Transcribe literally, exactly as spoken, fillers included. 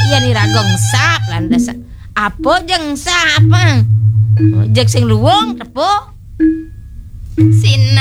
yen ira gongsap landas. Apa jeng sapa? Jek sing luwung tepuk. Sina